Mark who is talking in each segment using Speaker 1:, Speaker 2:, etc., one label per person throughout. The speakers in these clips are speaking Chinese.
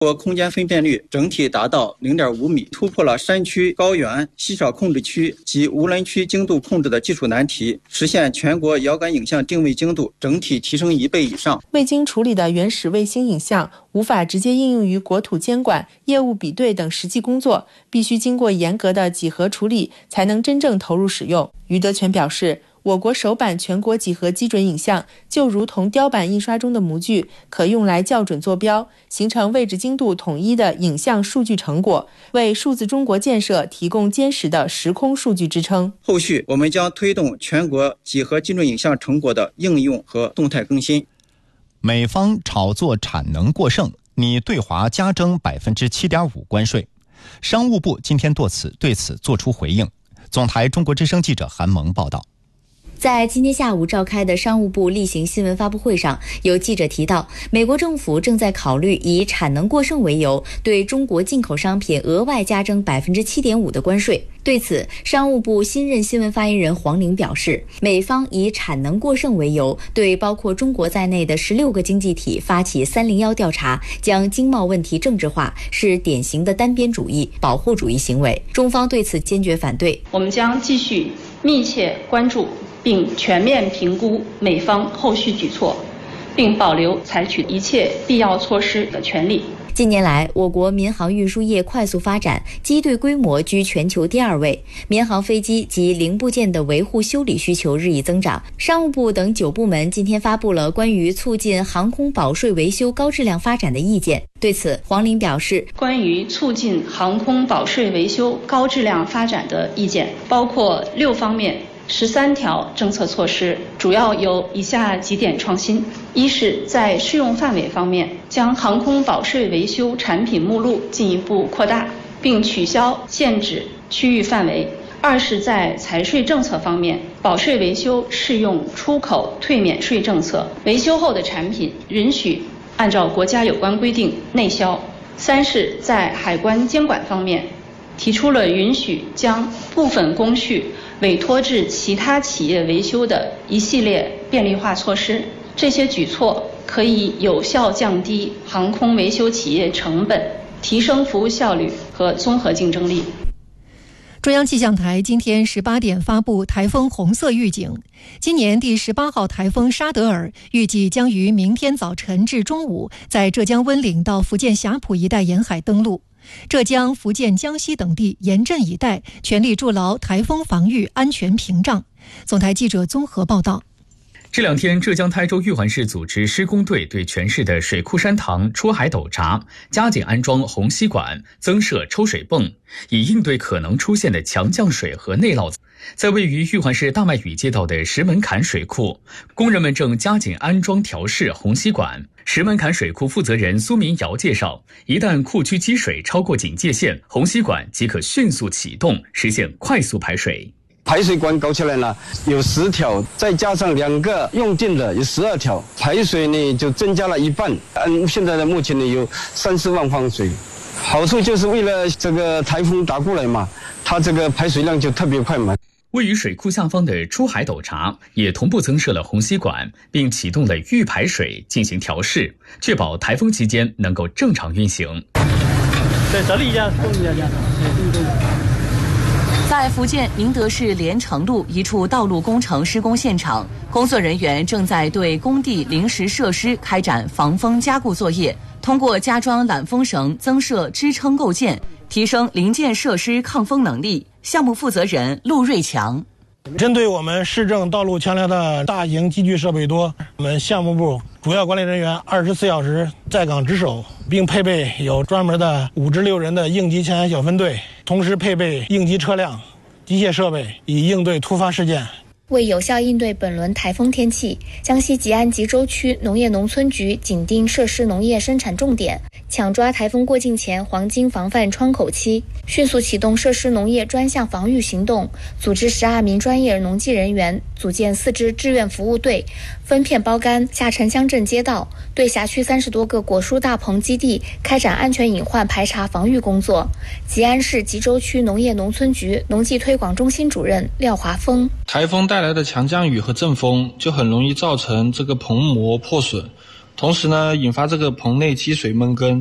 Speaker 1: 空间分辨率整体达到 0.5 米，突破了山区、高原、稀少控制区及无人区精度控制的技术难题，实现全国遥感影像定位精度整体提升1倍以上。
Speaker 2: 未经处理的原始卫星影像无法直接应用于国土监管、业务比对等实际工作，必须经过严格的几何处理，才能真正投入使用。余德全表示，我国首版全国几何基准影像就如同雕版印刷中的模具，可用来校准坐标，形成位置精度统一的影像数据成果，为数字中国建设提供坚实的时空数据支撑。
Speaker 1: 后续我们将推动全国几何基准影像成果的应用和动态更新。
Speaker 3: 美方炒作产能过剩，拟对华加征 7.5% 关税。商务部今天对此作出回应。总台中国之声记者韩萌报道。
Speaker 4: 在今天下午召开的商务部例行新闻发布会上，有记者提到，美国政府正在考虑以产能过剩为由，对中国进口商品额外加征 7.5% 的关税。对此，商务部新任新闻发言人黄玲表示，美方以产能过剩为由，对包括中国在内的16个经济体发起301调查，将经贸问题政治化，是典型的单边主义、保护主义行为。中方对此坚决反对。
Speaker 5: 我们将继续密切关注并全面评估美方后续举措，并保留采取一切必要措施的权利。
Speaker 4: 近年来，我国民航运输业快速发展，机队规模居全球第2位，民航飞机及零部件的维护修理需求日益增长。商务部等9部门今天发布了关于促进航空保税维修高质量发展的意见。对此，黄玲表示，
Speaker 5: 关于促进航空保税维修高质量发展的意见包括6方面13条政策措施，主要有以下几点创新：一是在适用范围方面，将航空保税维修产品目录进一步扩大，并取消限制区域范围；二是在财税政策方面，保税维修适用出口退免税政策，维修后的产品允许按照国家有关规定内销；三是在海关监管方面，提出了允许将部分工序委托至其他企业维修的一系列便利化措施。这些举措可以有效降低航空维修企业成本，提升服务效率和综合竞争力。
Speaker 6: 中央气象台今天18点发布台风红色预警，今年第18号台风沙德尔预计将于明天早晨至中午在浙江温岭到福建霞浦一带沿海登陆。浙江、福建、江西等地严阵以待，全力筑牢台风防御安全屏障。总台记者综合报道。
Speaker 7: 这2天，浙江台州玉环市组织施工队对全市的水库山塘、出海斗闸加紧安装虹吸管，增设抽水泵，以应对可能出现的强降水和内涝。在位于玉环市大麦屿街道的石门坎水库，工人们正加紧安装调试虹吸管。石门坎水库负责人苏明尧介绍，一旦库区积水超过警戒线，虹吸管即可迅速启动，实现快速排水。
Speaker 8: 排水管搞起来了，有10条，再加上2个用电的有12条，排水呢就增加了1半。现在的目前呢有30万方水。好处就是为了这个台风打过来嘛，它这个排水量就特别快嘛。
Speaker 7: 位于水库下方的出海斗闸也同步增设了虹吸管，并启动了预排水进行调试，确保台风期间能够正常运行。
Speaker 9: 在这里一下，动一下，动。
Speaker 10: 在福建宁德市连城路一处道路工程施工现场，工作人员正在对工地临时设施开展防风加固作业，通过加装缆风绳、增设支撑构件，提升临建设施抗风能力。项目负责人陆瑞强：
Speaker 9: 针对我们市政道路桥梁的大型机具设备多，我们项目部主要管理人员24小时在岗值守，并配备有专门的5至6人的应急抢险小分队，同时配备应急车辆、机械设备，以应对突发事件。
Speaker 11: 为有效应对本轮台风天气，江西吉安吉州区农业农村局紧盯设施农业生产重点，抢抓台风过境前黄金防范窗口期，迅速启动设施农业专项防御行动，组织12名专业农技人员，组建4支志愿服务队，分片包干下沉乡镇街道，对辖区30多个果蔬大棚基地开展安全隐患排查防御工作。吉安市吉州区农业农村局农技推广中心主任廖华峰：
Speaker 12: 台风带来的强降雨和阵风就很容易造成这个棚膜破损，同时呢引发这个棚内积水闷根，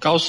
Speaker 12: 高速